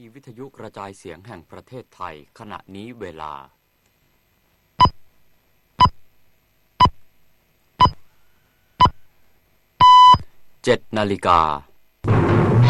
นีวิทยุกระจายเสียงแห่งประเทศไทยขณะนี้เวลา 7 นาฬิกา